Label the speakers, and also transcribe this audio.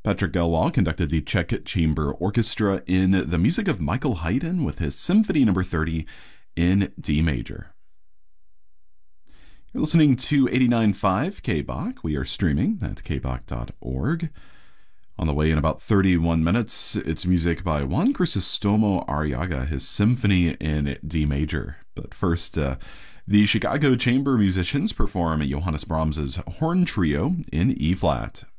Speaker 1: Patrick Delwall conducted the Czech Chamber Orchestra in the music of Michael Haydn with his Symphony No. 30 in D major. You're listening to 89.5 KBach. We are streaming at kbach.org. On the way in about 31 minutes, it's music by Juan Crisostomo Arriaga, his Symphony in D major. But first, the Chicago Chamber Musicians perform Johannes Brahms' Horn Trio in E-flat.